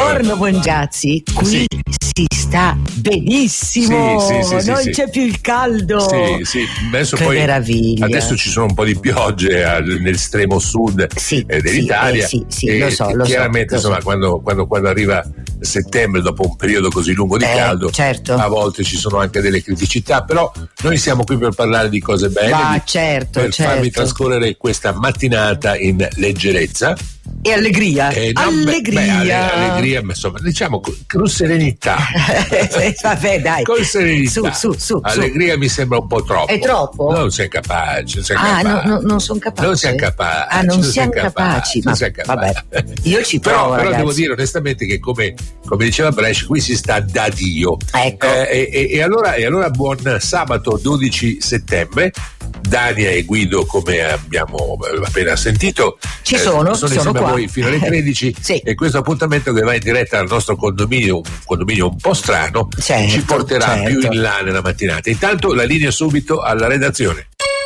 Buongiorno Bongiazzi, qui si sta benissimo, non c'è più il caldo. Sì. Adesso che poi meraviglia. Adesso ci sono un po' di piogge nell'estremo sud dell'Italia. Lo so. Chiaramente, insomma, quando arriva settembre, dopo un periodo così lungo di caldo, certo. a volte ci sono anche delle criticità, però noi siamo qui per parlare di cose belle, per farvi trascorrere questa mattinata in leggerezza e allegria. Allegria, ma insomma, diciamo con serenità. Vabbè, dai. Con serenità. Su. Allegria mi sembra un po' troppo. È troppo? Non sei capace. Non sono capace. Non siamo capaci. Non siamo capaci. Vabbè, io ci provo. Però devo dire onestamente che come diceva Brescia, qui si sta da Dio. Ecco. E allora buon sabato 12 settembre. Dania e Guido, come abbiamo appena sentito, sono insieme a voi fino alle 13 e questo appuntamento che va in diretta al nostro condominio, un condominio un po' strano, ci porterà più in là nella mattinata. Intanto la linea subito alla redazione.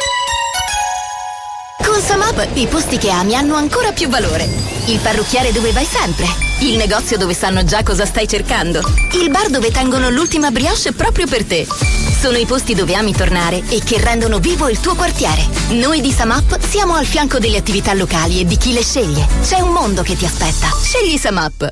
Con Samap i posti che ami hanno ancora più valore. Il parrucchiere dove vai sempre, il negozio dove sanno già cosa stai cercando, il bar dove tengono l'ultima brioche proprio per te. Sono i posti dove ami tornare e che rendono vivo il tuo quartiere. Noi di Samap siamo al fianco delle attività locali e di chi le sceglie. C'è un mondo che ti aspetta. Scegli Samap.